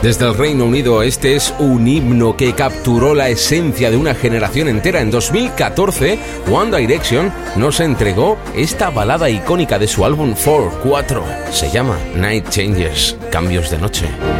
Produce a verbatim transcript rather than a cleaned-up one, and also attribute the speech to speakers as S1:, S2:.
S1: Desde el Reino Unido, este es un himno que capturó la esencia de una generación entera. En dos mil catorce, One Direction nos entregó esta balada icónica de su álbum cuatro. Se llama Night Changes, Cambios de Noche.